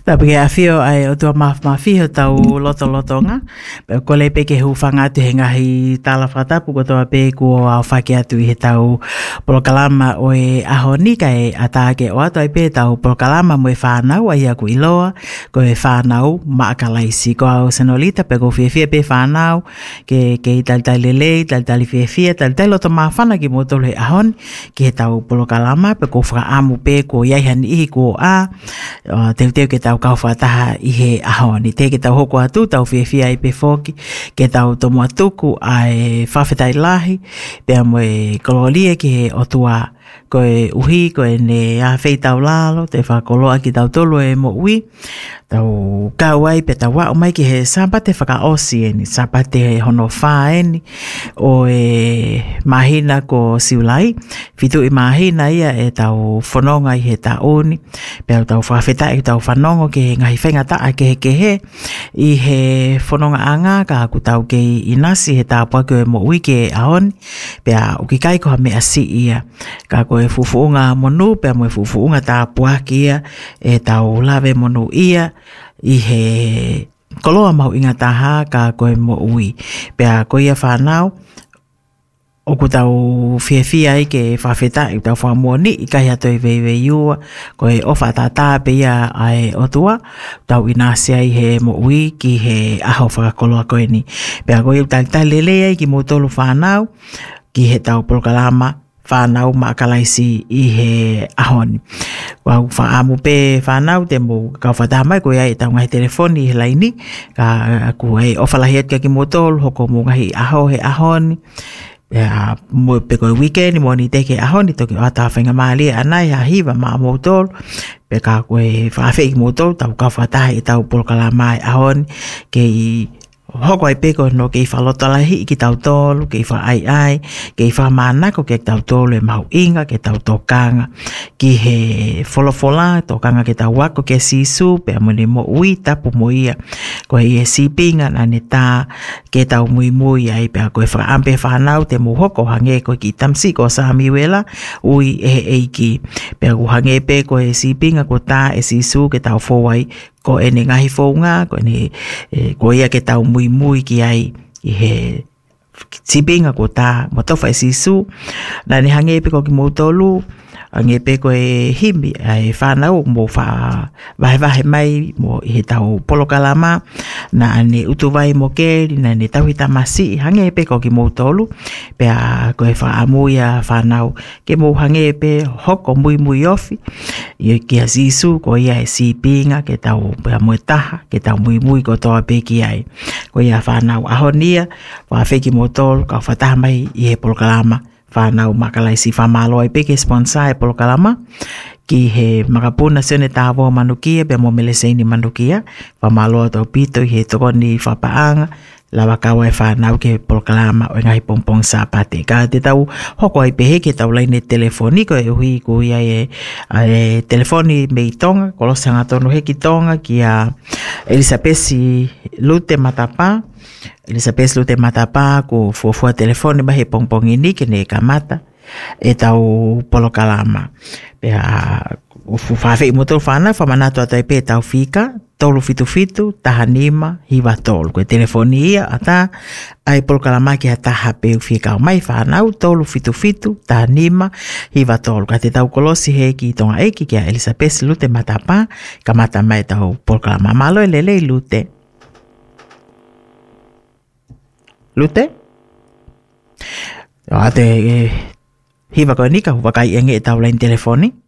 Tapi afio ai o tua mafio tau loto-lotonga. Ko le pe ke hufanga tu henga hi tala fatapu ko toa pe ko au whake atu i he tau polokalama o e ahoni kai atake o atu ai pe tau polokalama mo e whanau ai aku iloa ko e whanau maakalaisi ko au senolita pe ko fia pe whanau ke i taltalele, taltali fia, taltali loto mawhana ki mo tolu he ahoni ki he tau polokalama pe ko whaamu pe ko iaihan ihi ko a teu ke tau kau whataha i he ahoni. Te ke tau hoko atu, tau whiawhia i pe whoki, ke tau tomu atuku ai whawhetai lahi, pia mo e kololia ki he otua ko e uhi, ko e ne a wheitau lalo, te whakoloa ki tau tolu e mo ui, tau kauai pe tau wao mai ki he sabate whakaosi eni, sabate he hono wha eni, o e mahina ko siulai, fitu i mahina ia e tau whanonga i he taoni, pe tau whawhetai tau whanongo ki he ngahi whenga taa ke he, i he whanonga anga ka aku tau ke inasi he tāpua ko e mo ui ke ahoni, pe a ukikai ko ha mea si ia, ka ko e fufuunga monu, pe mo e fufuunga tāpua ki ia, e tau lawe monu ia, i he koloa mau inga taha ka koe mo ui. Pea ko ia whanau, o ku tau whiawhia i ke whawheta i tau whamoni i kai ato i veiwe iua, ko e ofa tata pe ia ai otua, tau inasia i he mo ui ki he aho whakakoloa koe ni. Pea ko ia talelea i ki mo tolu whanau, ki he tau polokalama, whanau maakalaisi i he ahoni. Wau whaamu pe whanau te mo kau whatamai ko ia i tau ngahi telefoni i he laini ka ku hei ofalahiat ka ki motol hoko mo ngahi aho he ahoni mo pe koe weekend mo ni teke ahoni toki o ata whenga maali anai ha hiwa maa motol pe ka koe whawhi i motol tau kau whatahi i tau polokalama i ahoni ke i hoko ai peko no ke i whalotalahi ki tau tolu, ke i wha ke i wha manako ke tau tolu e mau inga, ke tau tokanga, ki he wholofola, tokanga ke tau wako ke sisu, pe amone mo ui tapu mo ia, ko i e sipinga na ne tā, ke tau mui ai, pe a koe wha ampe whanau te mo hoko hange ko ki tamsi ko sami wela, ui e eiki, pe a ku hange pe ko e sipinga ko tā e sisu ke tau fowai, ko ene ngahi whaunga, ko ene ko ia ke tau mui ki ai i he sipinga ko tā motofa e sisu, na ne hange pe ko ki motolu, ange pe ko e himi ai whanau mo wahe mai mo i he tau polokalama, na ane utuwai mo keri, na ne tau hita masi, hange pe ko ki motolu, pe a ko e whaamuia whanau, ke mo hange pe hoko mui ofi, i ki a sisu ko ia e sipinga, ke tau pe a moe taha, ke tau mui ko toa pe ki ai, ko ia whanau ahonia, whawheki motolu, ka whataha mai i he polokalama, whanau makalaisi whamalo ai peke sponsor e polokalama ki he makapuna sene tāwo manukia pe mo meleseini manukia whamalo tau pito i he tokoni whapaanga lawa kawa e whanau ke polokalama o ngai pompong sapate ka te tau hoko ai pehe ke tau laine telefoni ko e hui ko ia e telefoni mei tonga kolosanga tonu heki tonga ki a Elisabesi Lute Matapa Elisabeth Lute Matapa ko fuafua telefoni bahe pongpong ini kene kamata e tau polokalama pe a ufufafe motor fana famanato atai pe tau fika tolu fitu tahanima hiwa tolu ko telefoni ia ata ai polokalama ki ata hape fika mai fana tolu fitu tahanima hiwa tolu ka te tau kolosi he ki tonga eki ki a Elisabeth Lute Matapa kamata mai tau polokalama malo lele Lute? Ate hiva ko nika wakai enge tau lain telefoni.